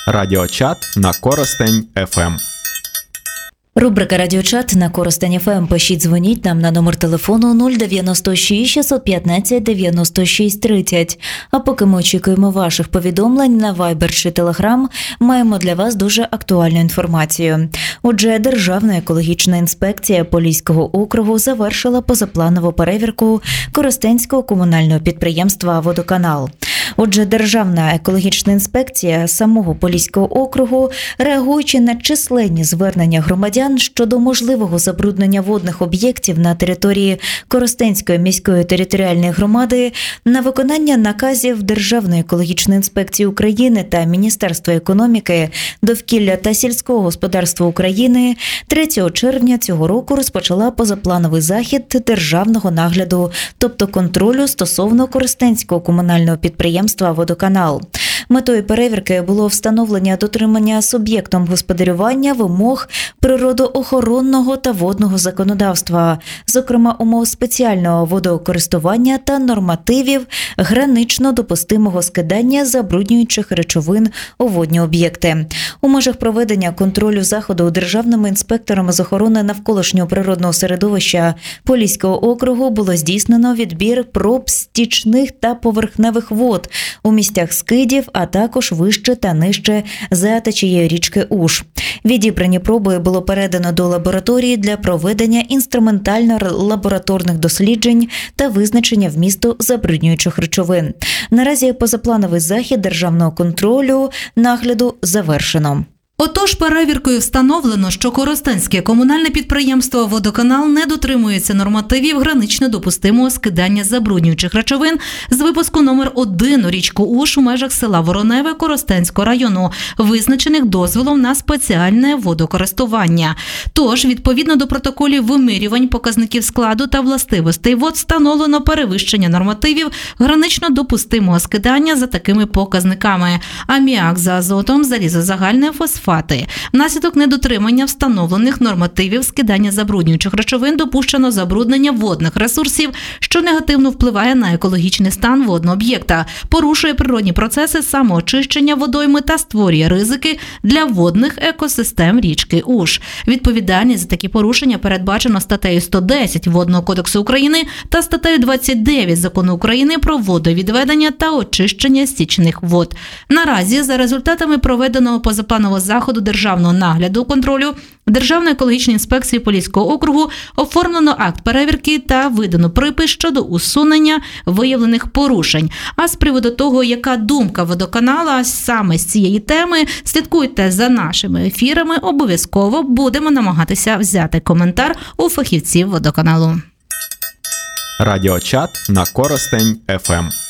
Радіочат на Коростень ФМ. Рубрика «Радіочат» на Коростень ФМ. Пишіть, дзвоніть нам на номер телефону 096 615 96 30. А поки ми очікуємо ваших повідомлень на Viber чи Telegram, маємо для вас дуже актуальну інформацію. Отже, Державна екологічна інспекція Поліського округу завершила позапланову перевірку Коростенського комунального підприємства «Водоканал». Отже, Державна екологічна інспекція самого Поліського округу, реагуючи на численні звернення громадян щодо можливого забруднення водних об'єктів на території Коростенської міської територіальної громади, на виконання наказів Державної екологічної інспекції України та Міністерства економіки, довкілля та сільського господарства України 3 червня цього року розпочала позаплановий захід державного нагляду, тобто контролю стосовно Коростенського комунального підприємства «Водоканал». Метою перевірки було встановлення дотримання суб'єктом господарювання вимог природоохоронного та водного законодавства, зокрема умов спеціального водокористування та нормативів гранично допустимого скидання забруднюючих речовин у водні об'єкти. У межах проведення контролю заходу державними інспекторами з охорони навколишнього природного середовища Поліського округу було здійснено відбір проб стічних та поверхневих вод у місцях скидів, а також вище та нижче за течією річки Уж. Відібрані проби було передано до лабораторії для проведення інструментально-лабораторних досліджень та визначення вмісту забруднюючих речовин. Наразі позаплановий захід державного контролю нагляду завершено. Отож, перевіркою встановлено, що Коростенське комунальне підприємство «Водоканал» не дотримується нормативів гранично допустимого скидання забруднюючих речовин з випуску номер 1 у річку Уж у межах села Вороневе Коростенського району, визначених дозволом на спеціальне водокористування. Тож, відповідно до протоколів вимірювань показників складу та властивостей вод встановлено перевищення нормативів гранично допустимого скидання за такими показниками: аміак за азотом, залізозагальне, фосфати. Внаслідок недотримання встановлених нормативів скидання забруднюючих речовин допущено забруднення водних ресурсів, що негативно впливає на екологічний стан водного об'єкта, порушує природні процеси самоочищення водойми та створює ризики для водних екосистем річки Уж. Відповідальність за такі порушення передбачено статтею 110 Водного кодексу України та статтею 29 Закону України про водовідведення та очищення стічних вод. Наразі за результатами проведеного позапланового заходу державного нагляду контролю Державної екологічної інспекції Поліського округу оформлено акт перевірки та видано припис щодо усунення виявлених порушень. А з приводу того, яка думка водоканала саме з цієї теми, слідкуйте за нашими ефірами, обов'язково будемо намагатися взяти коментар у фахівців водоканалу. Радіочат на Коростень ФМ.